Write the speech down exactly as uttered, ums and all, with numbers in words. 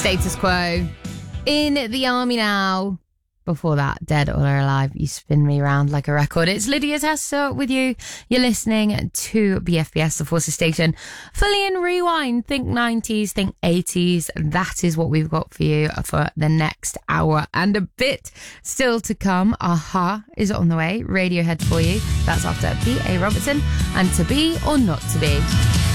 Status Quo. In the Army Now. Before that, Dead or Alive, You Spin Me Round Like a Record. It's Lydia Tester with you. You're listening to B F B S, the Forces station. Fully in rewind. Think nineties, think eighties. That is what we've got for you for the next hour and a bit still to come. Aha is on the way. Radiohead for you. That's after B A Robertson and To Be or Not To Be.